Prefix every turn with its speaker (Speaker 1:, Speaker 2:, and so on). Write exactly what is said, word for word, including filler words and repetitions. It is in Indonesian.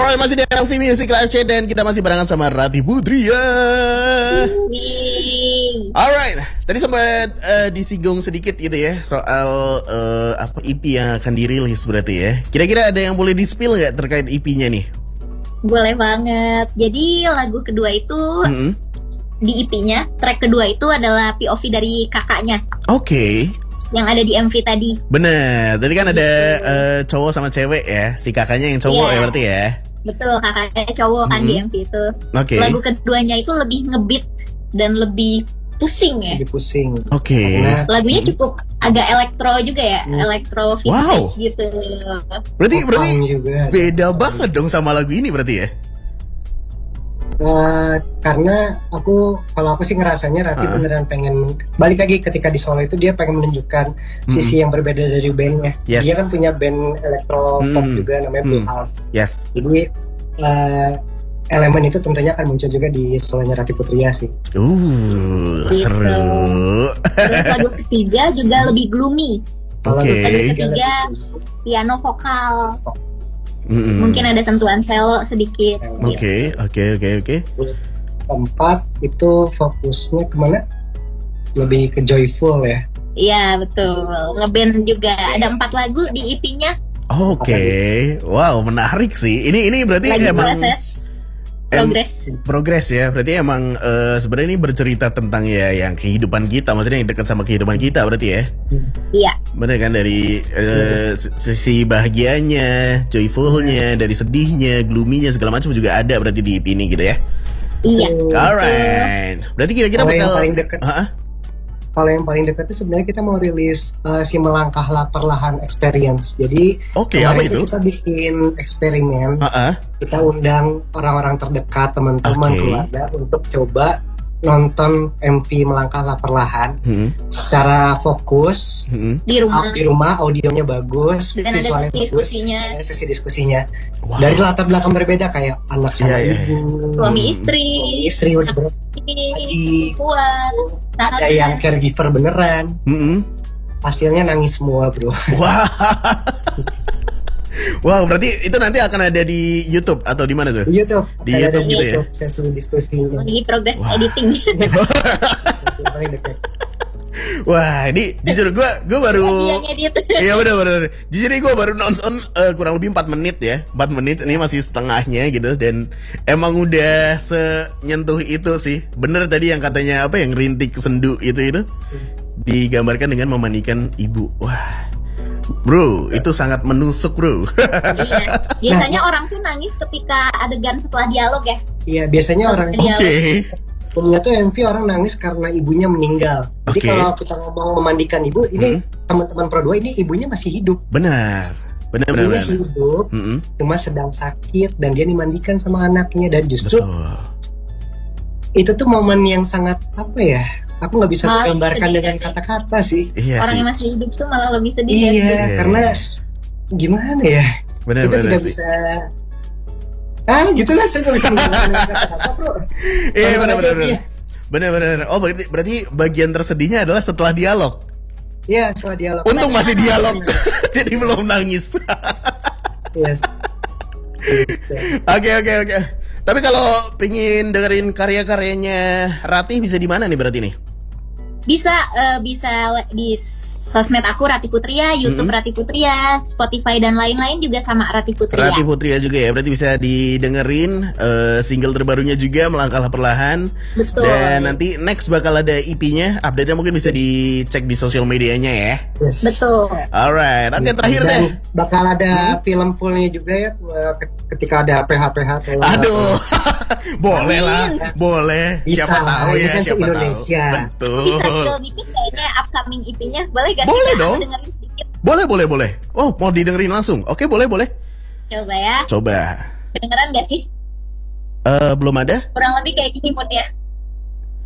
Speaker 1: Alright, masih di L C Music Live Chat dan kita masih barengan sama Rati Putria. Alright, tadi sempat uh, disinggung sedikit gitu ya soal uh, apa E P yang akan dirilis berarti ya. Kira-kira ada yang boleh di-spill nggak terkait E P-nya nih?
Speaker 2: Boleh banget. Jadi lagu kedua itu mm-hmm. di E P-nya, track kedua itu adalah P O V dari kakaknya.
Speaker 1: Oke. Okay.
Speaker 2: Yang ada di M V tadi.
Speaker 1: Bener, tadi kan ada uh, cowok sama cewek ya. Si kakaknya yang cowok yeah. ya berarti ya.
Speaker 2: Betul, kakaknya cowok kan mm-hmm. di M V itu.
Speaker 1: Okay.
Speaker 2: Lagu keduanya itu lebih ngebeat dan lebih pusing ya.
Speaker 3: Lebih pusing.
Speaker 1: Oke. Okay.
Speaker 2: Lagunya cukup agak elektro juga ya, hmm. elektro vintage wow. gitu.
Speaker 1: Berarti berarti juga. Beda banget dong sama lagu ini berarti ya.
Speaker 3: Uh, karena aku kalau aku sih ngerasanya Rati uh. beneran pengen balik lagi ketika di Solo itu dia pengen menunjukkan hmm. sisi yang berbeda dari bandnya. Yes. Dia kan punya band elektro pop hmm. juga namanya Blue hmm. House.
Speaker 1: Yes.
Speaker 3: Jadi uh, elemen itu tentunya akan muncul juga di solonya Rati Putria sih.
Speaker 1: Uh, gitu. Seru.
Speaker 2: Terus lagu ketiga juga lebih gloomy.
Speaker 1: Oke. Okay.
Speaker 2: Lagu ketiga piano vokal. Mm-hmm. Mungkin ada sentuhan selo sedikit.
Speaker 1: Oke, oke, oke, oke.
Speaker 3: Keempat itu fokusnya kemana? Lebih ke joyful ya.
Speaker 2: Iya betul. Ngeband juga ada empat lagu di E P-nya.
Speaker 1: Oke, okay. Wow, menarik sih. Ini ini berarti
Speaker 2: lagi
Speaker 1: emang
Speaker 2: proses progres.
Speaker 1: Progres ya. Berarti emang uh, sebenarnya ini bercerita tentang ya yang kehidupan kita, maksudnya yang dekat sama kehidupan kita berarti ya.
Speaker 2: Iya.
Speaker 1: Bener kan, dari uh, sisi bahagianya, joyfulnya, dari sedihnya, gloomy-nya segala macam juga ada berarti di E P ini gitu ya.
Speaker 2: Iya.
Speaker 1: Alright. Berarti kira-kira bakal
Speaker 3: paling dekat. Kalau yang paling dekat itu sebenarnya kita mau rilis uh, si Melangkahlah Perlahan Experience. Jadi
Speaker 1: okay, apa itu?
Speaker 3: Kita bikin eksperimen.
Speaker 1: Uh-uh.
Speaker 3: Kita undang orang-orang terdekat, teman-teman, okay. keluarga untuk coba nonton M V Melangkahlah Perlahan hmm. secara fokus
Speaker 1: hmm.
Speaker 2: di rumah.
Speaker 3: Di rumah audionya bagus,
Speaker 2: dan ada sesi diskusinya.
Speaker 3: Ada sesi diskusinya. Wow. Dari latar belakang berbeda kayak anak sama
Speaker 1: yeah,
Speaker 3: ibu,
Speaker 1: yeah.
Speaker 2: suami istri,
Speaker 3: suami istri udah
Speaker 2: lagi,
Speaker 3: ada yang caregiver beneran.
Speaker 1: Mm-hmm.
Speaker 3: Hasilnya nangis semua, bro.
Speaker 1: Wah. Wow, berarti itu nanti akan ada di YouTube atau di mana tuh?
Speaker 3: Di YouTube.
Speaker 1: Di YouTube gitu
Speaker 3: YouTube,
Speaker 1: ya.
Speaker 3: Sesi diskusinya.
Speaker 2: Lagi progress wow. editing.
Speaker 1: Wah, ini jujur gue gue baru iya benar benar. Jujur gue baru nonton uh, kurang lebih empat menit ya. empat menit ini masih setengahnya gitu dan emang udah senyentuh itu sih. Bener tadi yang katanya apa yang rintik sendu itu itu digambarkan dengan memandikan ibu. Wah. Bro, itu sangat menusuk, bro.
Speaker 2: Iya. Biasanya nah, orang tuh nangis ketika adegan setelah dialog ya.
Speaker 3: Iya, biasanya orang.
Speaker 1: Oke. Okay.
Speaker 3: Umumnya tuh M V orang nangis karena ibunya meninggal. Jadi okay. kalau kita ngomong memandikan ibu, ini hmm. teman-teman Pro dua ini ibunya masih hidup.
Speaker 1: Benar. Benar benar.
Speaker 3: Ibunya hidup, mm-hmm. cuma sedang sakit dan dia dimandikan sama anaknya dan justru Betul. Itu tuh momen yang sangat apa ya? Aku nggak bisa
Speaker 2: malah
Speaker 3: menggambarkan dengan sih. Kata-kata sih.
Speaker 1: Iya
Speaker 2: orang
Speaker 1: sih.
Speaker 2: yang masih hidup tuh malah lebih sedih.
Speaker 3: Iya,
Speaker 2: ya,
Speaker 3: yeah, karena gimana ya?
Speaker 1: Benar,
Speaker 3: kita
Speaker 1: benar
Speaker 3: tidak
Speaker 1: sih.
Speaker 3: bisa. Ah, gitu lah, saya nggak bisa menggambarkan kata-kata, bro.
Speaker 1: Iya, benar-benar. Benar-benar. Oh, berarti berarti bagian tersedihnya adalah setelah dialog.
Speaker 3: Iya, setelah dialog.
Speaker 1: Untung masih dialog, jadi belum nangis.
Speaker 3: Yes.
Speaker 1: Oke, oke, oke. Tapi kalau pengen dengerin karya-karyanya Rati bisa di mana nih berarti nih?
Speaker 2: Bisa uh, bisa di sosmed aku Rati Putria, YouTube hmm. Rati Putria, Spotify dan lain-lain juga sama Rati Putria.
Speaker 1: Rati Putria juga ya, berarti bisa didengerin uh, single terbarunya juga Melangkahlah Perlahan.
Speaker 2: Betul.
Speaker 1: Dan nanti next bakal ada E P-nya, update-nya mungkin bisa dicek di sosial medianya ya.
Speaker 3: Yes.
Speaker 2: Betul.
Speaker 1: Alright, oke okay, terakhir
Speaker 3: dan
Speaker 1: deh.
Speaker 3: Bakal ada hmm? film fullnya juga ya ketika ada P H P H.
Speaker 1: Aduh, boleh lah, boleh.
Speaker 3: Bisa,
Speaker 1: siapa tahu ya,
Speaker 3: kan
Speaker 1: siapa
Speaker 3: Indonesia.
Speaker 1: tahu. Betul.
Speaker 2: Bisa skill dikit kayaknya upcoming E P-nya, boleh gak?
Speaker 1: Boleh dong. Boleh, boleh, boleh. Oh, mau didengerin langsung? Oke, boleh, boleh.
Speaker 2: Coba ya.
Speaker 1: Coba.
Speaker 2: Kedengeran gak sih?
Speaker 1: Uh, belum ada?
Speaker 2: Kurang lebih kayak gini moodnya.